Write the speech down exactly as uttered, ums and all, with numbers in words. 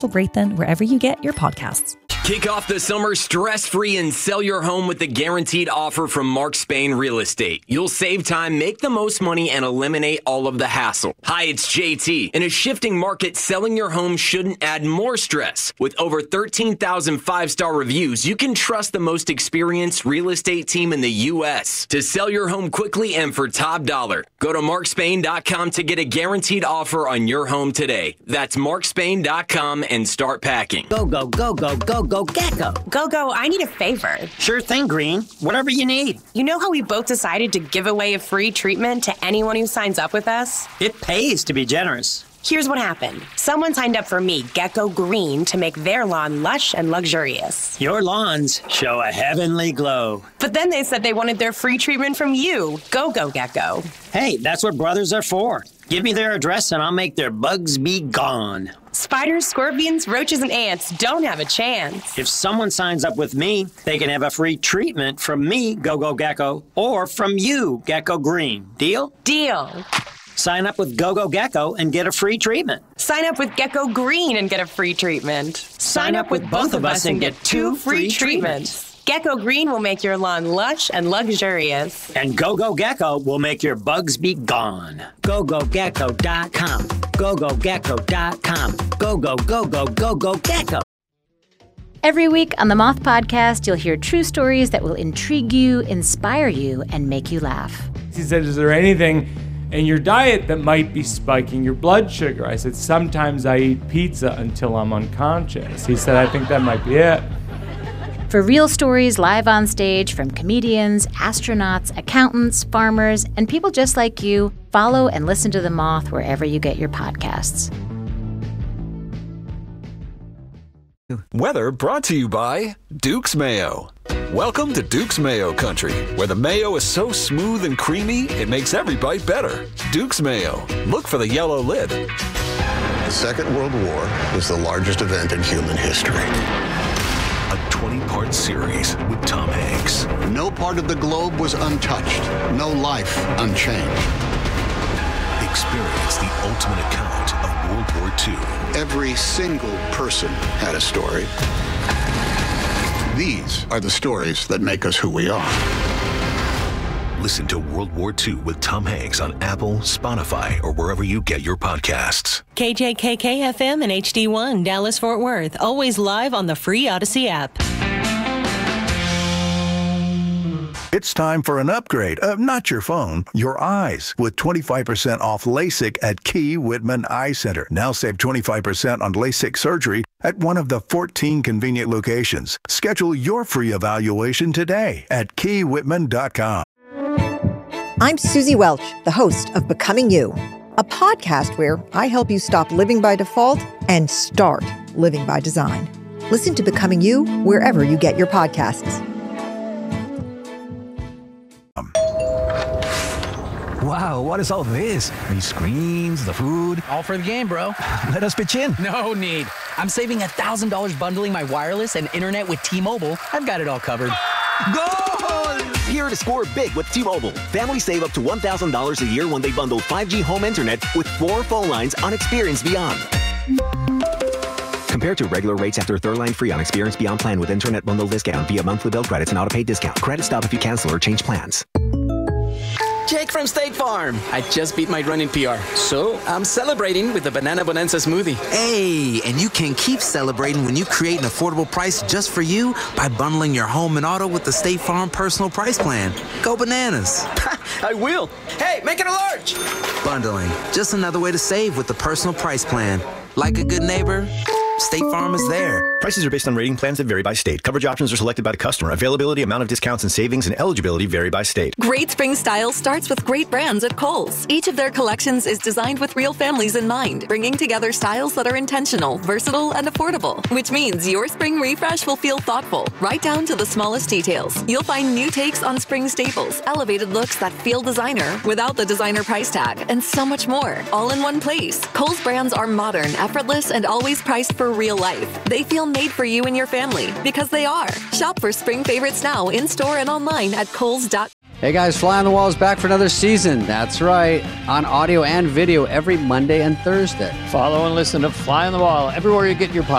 Rate them wherever you get your podcasts. Kick off the summer stress-free and sell your home with the guaranteed offer from Mark Spain Real Estate. You'll save time, make the most money, and eliminate all of the hassle. Hi, it's J T. In a shifting market, selling your home shouldn't add more stress. With over thirteen thousand five-star reviews, you can trust the most experienced real estate team in the U S to sell your home quickly and for top dollar. Go to mark spain dot com to get a guaranteed offer on your home today. That's mark spain dot com and start packing. Go, go, go, go, go, go, Gecko. Go, go, I need a favor. Sure thing, Green. Whatever you need. You know how we both decided to give away a free treatment to anyone who signs up with us? It pays to be generous. Here's what happened. Someone signed up for me, Gecko Green, to make their lawn lush and luxurious. Your lawns show a heavenly glow. But then they said they wanted their free treatment from you, Go Go Gecko. Hey, that's what brothers are for. Give me their address and I'll make their bugs be gone. Spiders, scorpions, roaches, and ants don't have a chance. If someone signs up with me, they can have a free treatment from me, Go Go Gecko, or from you, Gecko Green. Deal? Deal. Sign up with Go Go Gecko and get a free treatment. Sign up with Gecko Green and get a free treatment. Sign up with both of us and get two free treatments. Gecko Green will make your lawn lush and luxurious. And Go Go Gecko will make your bugs be gone. go go gecko dot com. go go gecko dot com. Go, go, go, go, go, go, Gecko. Every week on the Moth Podcast, you'll hear true stories that will intrigue you, inspire you, and make you laugh. He said, is there anything in your diet that might be spiking your blood sugar? I said, sometimes I eat pizza until I'm unconscious. He said, I think that might be it. For real stories live on stage from comedians, astronauts, accountants, farmers, and people just like you, follow and listen to The Moth wherever you get your podcasts. Weather brought to you by Duke's Mayo. Welcome to Duke's Mayo Country, where the mayo is so smooth and creamy, it makes every bite better. Duke's Mayo. Look for the yellow lid. The Second World War was the largest event in human history. A twenty-part series with Tom Hanks. No part of the globe was untouched. No life unchanged. Experience the ultimate account of World War Two. Every single person had a story. These are the stories that make us who we are. Listen to World War Two with Tom Hanks on Apple, Spotify, or wherever you get your podcasts. K J K K F M and H D one, Dallas-Fort Worth. Always live on the free Odyssey app. It's time for an upgrade of not your phone, your eyes, with twenty-five percent off LASIK at Key Whitman Eye Center. Now save twenty-five percent on LASIK surgery at one of the fourteen convenient locations. Schedule your free evaluation today at key whitman dot com. I'm Susie Welch, the host of Becoming You, a podcast where I help you stop living by default and start living by design. Listen to Becoming You wherever you get your podcasts. Wow, what is all this? These screens, the food. All for the game, bro. Let us pitch in. No need. I'm saving one thousand dollars bundling my wireless and internet with T-Mobile. I've got it all covered. Goal! Here to score big with T-Mobile. Families save up to one thousand dollars a year when they bundle five G home internet with four phone lines on Experience Beyond. Compared to regular rates after third line free on Experience Beyond plan with internet bundle discount via monthly bill credits and auto-pay discount. Credit stop if you cancel or change plans. Jake from State Farm. I just beat my running P R, so I'm celebrating with the Banana Bonanza smoothie. Hey, and you can keep celebrating when you create an affordable price just for you by bundling your home and auto with the State Farm Personal Price Plan. Go bananas. I will. Hey, make it a large. Bundling, just another way to save with the Personal Price Plan. Like a good neighbor, State Farm is there. Prices are based on rating plans that vary by state. Coverage options are selected by the customer. Availability, amount of discounts and savings, and eligibility vary by state. Great spring style starts with great brands at Kohl's. Each of their collections is designed with real families in mind, bringing together styles that are intentional, versatile, and affordable. Which means your spring refresh will feel thoughtful, right down to the smallest details. You'll find new takes on spring staples, elevated looks that feel designer without the designer price tag, and so much more. All in one place. Kohl's brands are modern, effortless, and always priced for real life. They feel made for you and your family because they are. Shop for spring favorites now in store and online at Kohl's dot com. Hey guys, Fly on the Wall is back for another season. That's right. On audio and video every Monday and Thursday. Follow and listen to Fly on the Wall everywhere you get your podcast.